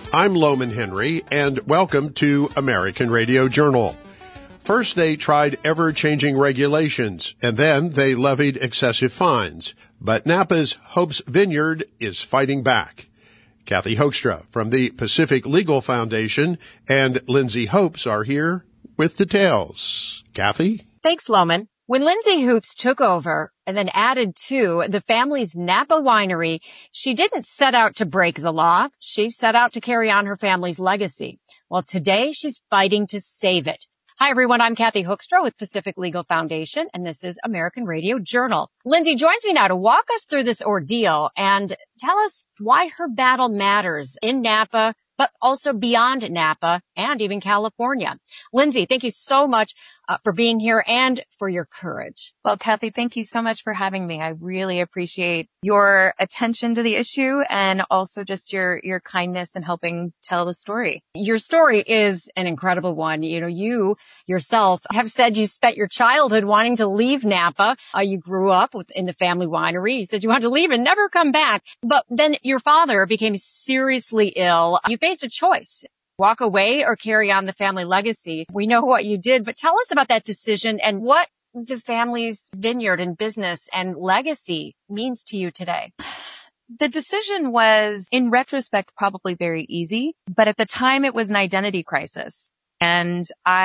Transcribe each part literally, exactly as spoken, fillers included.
I'm Loman Henry, and welcome to American Radio Journal. First, they tried ever-changing regulations, and then they levied excessive fines. But Napa's Hope's Vineyard is fighting back. Kathy Hoekstra from the Pacific Legal Foundation and Lindsay Hopes are here with details. Kathy? Thanks, Loman. When Lindsay Hopes took over and then added to the family's Napa winery, she didn't set out to break the law. She set out to carry on her family's legacy. Well, today she's fighting to save it. Hi, everyone. I'm Kathy Hoekstra with Pacific Legal Foundation, and this is American Radio Journal. Lindsay joins me now to walk us through this ordeal and tell us why her battle matters in Napa, but also beyond Napa and even California. Lindsay, thank you so much uh, for being here and for your courage. Well, Kathy, thank you so much for having me. I really appreciate your attention to the issue and also just your, your kindness in helping tell the story. Your story is an incredible one. You know, you yourself have said you spent your childhood wanting to leave Napa. Uh, you grew up with, in the family winery. You said you wanted to leave and never come back. But then your father became seriously ill. You faced a choice. Walk away or carry on the family legacy. We know what you did, but tell us about that decision and what the family's vineyard and business and legacy means to you today. The decision was, in retrospect, probably very easy, but at the time it was an identity crisis. And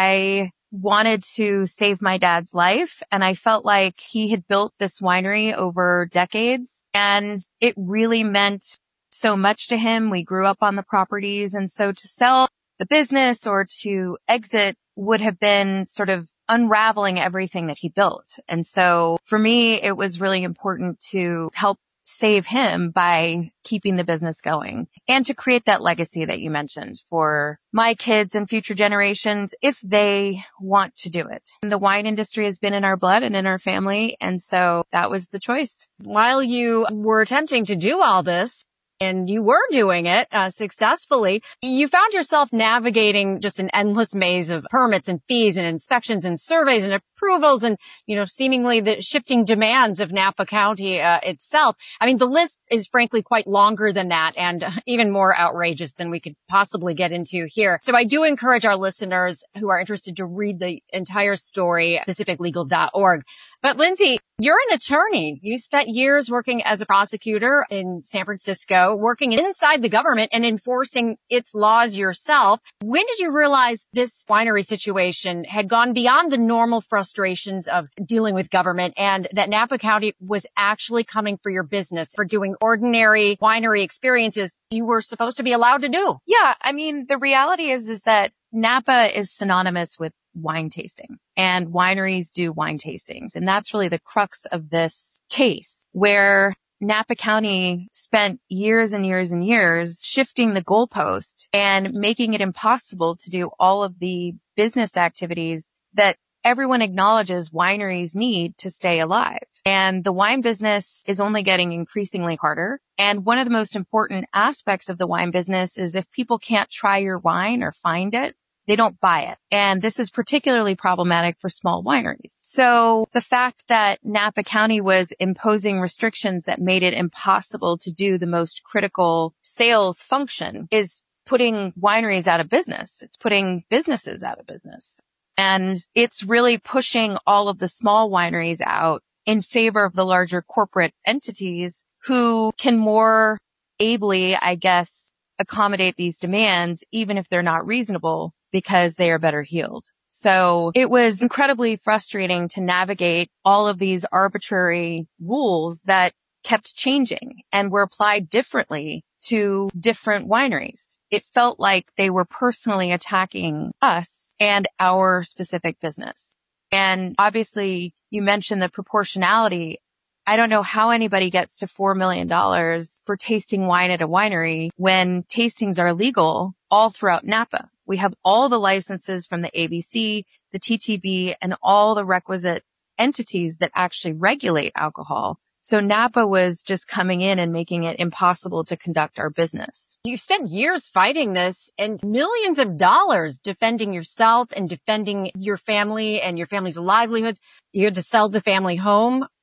I wanted to save my dad's life, and I felt like he had built this winery over decades, and it really meant so much to him. We grew up on the properties, and so to sell the business or to exit would have been sort of unraveling everything that he built. And so for me, it was really important to help save him by keeping the business going and to create that legacy that you mentioned for my kids and future generations if they want to do it. And the wine industry has been in our blood and in our family, and so that was the choice. While you were attempting to do all this, and you were doing it uh, successfully, you found yourself navigating just an endless maze of permits and fees and inspections and surveys and approvals and, you know, seemingly the shifting demands of Napa County uh, itself. I mean, the list is frankly quite longer than that and uh, even more outrageous than we could possibly get into here. So I do encourage our listeners who are interested to read the entire story, pacific legal dot org. But Lindsay, you're an attorney. You spent years working as a prosecutor in San Francisco, working inside the government and enforcing its laws yourself. When did you realize this winery situation had gone beyond the normal frustrations of dealing with government and that Napa County was actually coming for your business, for doing ordinary winery experiences you were supposed to be allowed to do? Yeah, I mean, the reality is, is that Napa is synonymous with wine tasting, and wineries do wine tastings. And that's really the crux of this case, where Napa County spent years and years and years shifting the goalpost and making it impossible to do all of the business activities that everyone acknowledges wineries need to stay alive. And the wine business is only getting increasingly harder. And one of the most important aspects of the wine business is if people can't try your wine or find it, they don't buy it. And this is particularly problematic for small wineries. So the fact that Napa County was imposing restrictions that made it impossible to do the most critical sales function is putting wineries out of business. It's putting businesses out of business. And it's really pushing all of the small wineries out in favor of the larger corporate entities who can more ably, I guess, accommodate these demands, even if they're not reasonable, because they are better heeled. So it was incredibly frustrating to navigate all of these arbitrary rules that kept changing and were applied differently to different wineries. It felt like they were personally attacking us and our specific business. And obviously, you mentioned the proportionality. I don't know how anybody gets to four million dollars for tasting wine at a winery when tastings are legal all throughout Napa. We have all the licenses from the A B C, the T T B, and all the requisite entities that actually regulate alcohol. So Napa was just coming in and making it impossible to conduct our business. You spent years fighting this and millions of dollars defending yourself and defending your family and your family's livelihoods. You had to sell the family home.